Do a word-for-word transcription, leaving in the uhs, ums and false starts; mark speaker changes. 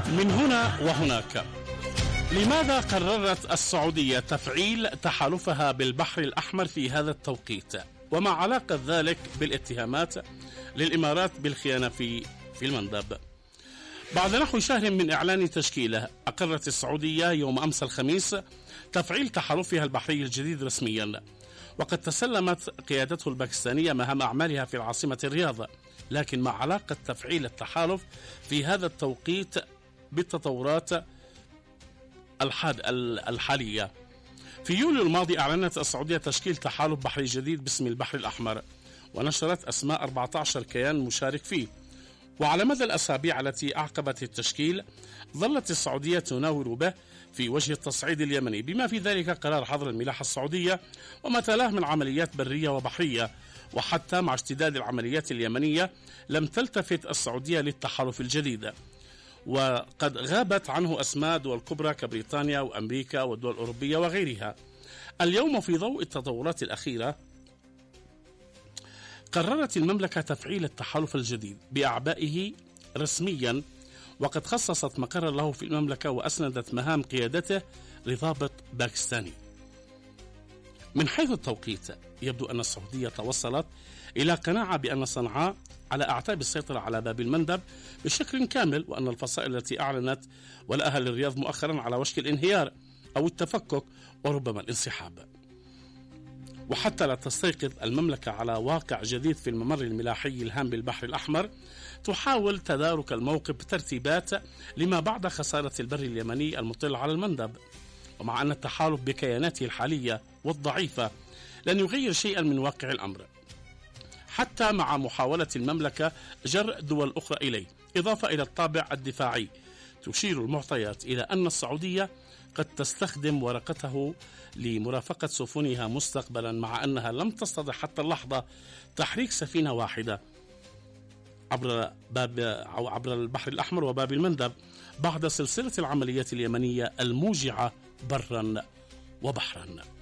Speaker 1: من هنا وهناك، لماذا قررت السعودية تفعيل تحالفها بالبحر الأحمر في هذا التوقيت؟ وما علاقة ذلك بالاتهامات للإمارات بالخيانة في في المندب؟ بعد نحو شهر من إعلان تشكيله، أقرت السعودية يوم أمس الخميس تفعيل تحالفها البحري الجديد رسميا، وقد تسلمت قيادته الباكستانية مهام أعمالها في العاصمة الرياض. لكن ما علاقة تفعيل التحالف في هذا التوقيت بالتطورات الحالية؟ في يوليو الماضي أعلنت السعودية تشكيل تحالف بحري جديد باسم البحر الأحمر، ونشرت أسماء أربعة عشر كيان مشارك فيه. وعلى مدى الأسابيع التي أعقبت التشكيل، ظلت السعودية تناور به في وجه التصعيد اليمني، بما في ذلك قرار حظر الملاحة السعودية وما تلاه من عمليات برية وبحرية. وحتى مع اشتداد العمليات اليمنية لم تلتفت السعودية للتحالف الجديد، وقد غابت عنه أسماء دول كبرى كبريطانيا وأمريكا والدول الأوروبية وغيرها. اليوم في ضوء التطورات الأخيرة، قررت المملكة تفعيل التحالف الجديد بأعبائه رسميا، وقد خصصت مقرا له في المملكة وأسندت مهام قيادته لضابط باكستاني. من حيث التوقيت، يبدو أن السعودية توصلت إلى قناعة بأن صنعاء على أعتاب السيطرة على باب المندب بشكل كامل، وأن الفصائل التي أعلنت ولأها للرياض مؤخرا على وشك الانهيار أو التفكك وربما الانسحاب. وحتى لا تستيقظ المملكة على واقع جديد في الممر الملاحي الهام بالبحر الأحمر، تحاول تدارك الموقف بترتيبات لما بعد خسارة البر اليمني المطل على المندب. ومع أن التحالف بكياناته الحالية والضعيفة لن يغير شيئا من واقع الأمر، حتى مع محاولة المملكة جر دول أخرى إليه، إضافة إلى الطابع الدفاعي، تشير المعطيات إلى أن السعودية قد تستخدم ورقته لمرافقة سفنها مستقبلا، مع أنها لم تستطع حتى اللحظة تحريك سفينة واحدة عبر باب أو عبر البحر الأحمر وباب المندب بعد سلسلة العمليات اليمنية الموجعة برا وبحرا.